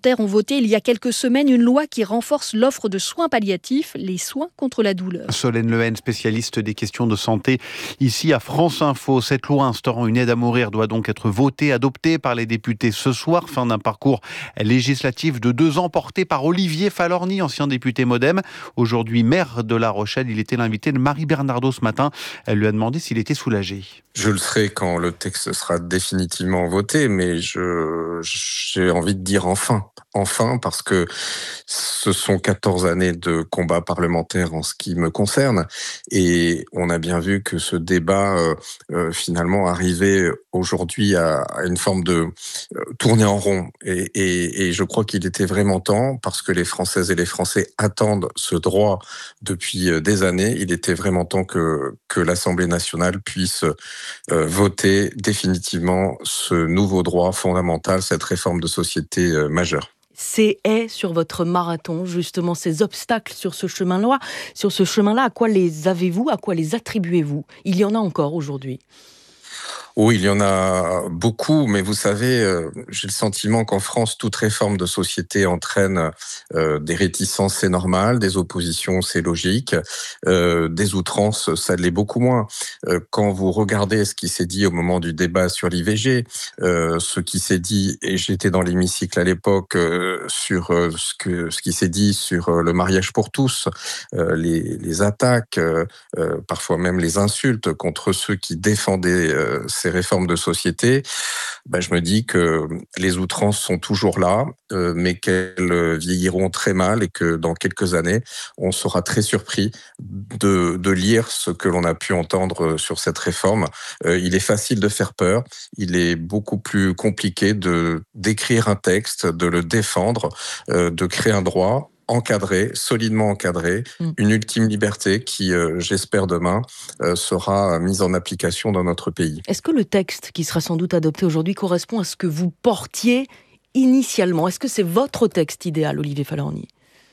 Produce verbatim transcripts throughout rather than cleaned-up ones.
parlementaires ont voté il y a quelques semaines une loi qui renforce l'offre de soins palliatifs, les soins contre la douleur. Solène Lehen, spécialiste des questions de santé, ici à France Info. Cette loi instaurant une aide à mourir doit donc être votée, adoptée par les députés ce soir, fin d'un parcours législatif de deux ans porté par Olivier Falorni, ancien député Modem, aujourd'hui maire de La Rochelle. Il était l'invité de Marie Bernardo ce matin. Elle lui a demandé s'il était soulagé. Je le serai quand le texte sera définitivement voté, mais je, j'ai envie de dire enfin. Enfin, parce que ce sont quatorze années de combat parlementaire en ce qui me concerne. Et on a bien vu que ce débat, euh, euh, finalement, arrivait aujourd'hui à, à une forme de euh, tournée en rond. Et, et, et je crois qu'il était vraiment temps, parce que les Françaises et les Français attendent ce droit depuis des années. Il était vraiment temps que, que l'Assemblée nationale puisse euh, voter définitivement ce nouveau droit fondamental, cette réforme de société euh, majeure. Ces haies sur votre marathon, justement, ces obstacles sur ce chemin-là, sur ce chemin-là, à quoi les avez-vous, à quoi les attribuez-vous ? Il y en a encore aujourd'hui. Oui, il y en a beaucoup, mais vous savez, euh, j'ai le sentiment qu'en France, toute réforme de société entraîne euh, des réticences, c'est normal, des oppositions, c'est logique, euh, des outrances, ça l'est beaucoup moins. Euh, quand vous regardez ce qui s'est dit au moment du débat sur l'I V G, euh, ce qui s'est dit, et j'étais dans l'hémicycle à l'époque, euh, sur euh, ce, que, ce qui s'est dit sur euh, le mariage pour tous, euh, les, les attaques, euh, euh, parfois même les insultes contre ceux qui défendaient euh, ces réformes de société, ben je me dis que les outrances sont toujours là, euh, mais qu'elles vieilliront très mal et que dans quelques années, on sera très surpris de, de lire ce que l'on a pu entendre sur cette réforme. Euh, il est facile de faire peur, il est beaucoup plus compliqué de d'écrire un texte, de le défendre, euh, de créer un droit encadré, solidement encadré, mmh. une ultime liberté qui, euh, j'espère demain, euh, sera mise en application dans notre pays. Est-ce que le texte qui sera sans doute adopté aujourd'hui correspond à ce que vous portiez initialement ? Est-ce que c'est votre texte idéal, Olivier Falorni ?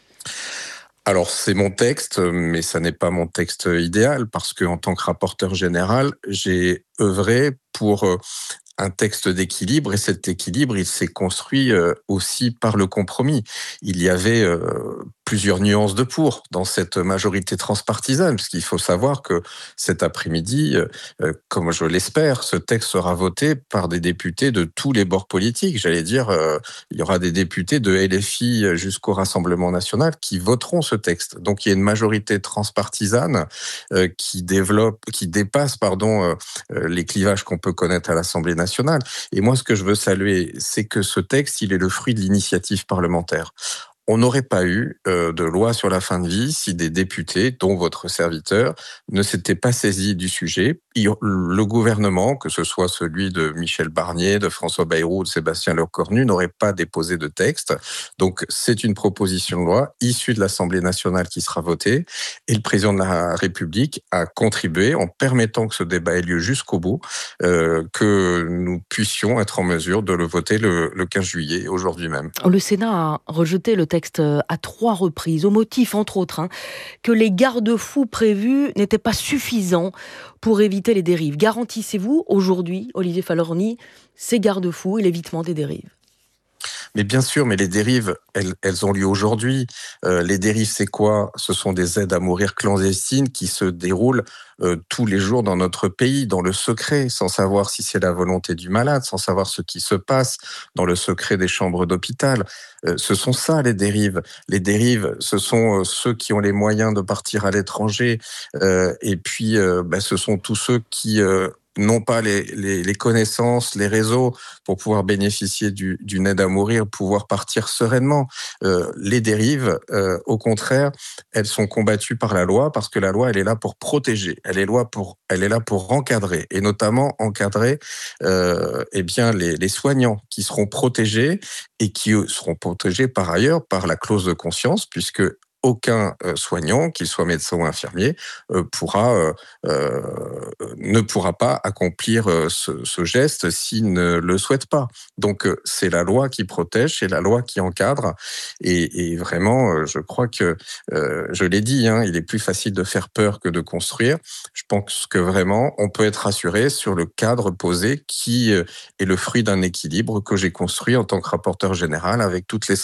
Alors, c'est mon texte, mais ça n'est pas mon texte idéal, parce qu'en tant que rapporteur général, j'ai œuvré pour euh, un texte d'équilibre, et cet équilibre, il s'est construit euh, aussi par le compromis. Il y avait euh, plusieurs nuances de pour dans cette majorité transpartisane, parce qu'il faut savoir que cet après-midi, euh, comme je l'espère, ce texte sera voté par des députés de tous les bords politiques. J'allais dire, euh, il y aura des députés de L F I jusqu'au Rassemblement national qui voteront ce texte. Donc il y a une majorité transpartisane euh, qui développe, qui dépasse, pardon, euh, les clivages qu'on peut connaître à l'Assemblée nationale. Nationale. Et moi, ce que je veux saluer, c'est que ce texte, il est le fruit de l'initiative parlementaire. On n'aurait pas eu euh, de loi sur la fin de vie si des députés, dont votre serviteur, ne s'étaient pas saisis du sujet. Le gouvernement, que ce soit celui de Michel Barnier, de François Bayrou, de Sébastien Lecornu, n'aurait pas déposé de texte. Donc, c'est une proposition de loi issue de l'Assemblée nationale qui sera votée. Et le président de la République a contribué en permettant que ce débat ait lieu jusqu'au bout, euh, que nous puissions être en mesure de le voter le, le quinze juillet, aujourd'hui même. Le Sénat a rejeté le texte à trois reprises, au motif, entre autres, hein, que les garde-fous prévus n'étaient pas suffisants pour éviter les dérives. Garantissez-vous aujourd'hui, Olivier Falorni, ces garde-fous et l'évitement des dérives ? Mais bien sûr, mais les dérives, elles, elles ont lieu aujourd'hui. Euh, les dérives, c'est quoi ? Ce sont des aides à mourir clandestines qui se déroulent euh, tous les jours dans notre pays, dans le secret, sans savoir si c'est la volonté du malade, sans savoir ce qui se passe dans le secret des chambres d'hôpital. Euh, ce sont ça, les dérives. Les dérives, ce sont euh, ceux qui ont les moyens de partir à l'étranger. Euh, et puis, euh, bah, ce sont tous ceux qui... Euh, n'ont pas les, les, les connaissances, les réseaux pour pouvoir bénéficier du, d'une aide à mourir, pouvoir partir sereinement. Euh, les dérives, euh, au contraire, elles sont combattues par la loi parce que la loi, elle est là pour protéger, elle est là pour, elle est là pour encadrer, et notamment encadrer euh, eh bien les, les soignants qui seront protégés et qui seront protégés par ailleurs par la clause de conscience, puisque aucun euh, soignant, qu'il soit médecin ou infirmier, euh, pourra, euh, euh, ne pourra pas accomplir euh, ce, ce geste s'il ne le souhaite pas. Donc, euh, c'est la loi qui protège, c'est la loi qui encadre. Et, et vraiment, euh, je crois que, euh, je l'ai dit, hein, il est plus facile de faire peur que de construire. Je pense que vraiment, on peut être rassuré sur le cadre posé qui euh, est le fruit d'un équilibre que j'ai construit en tant que rapporteur général avec toutes les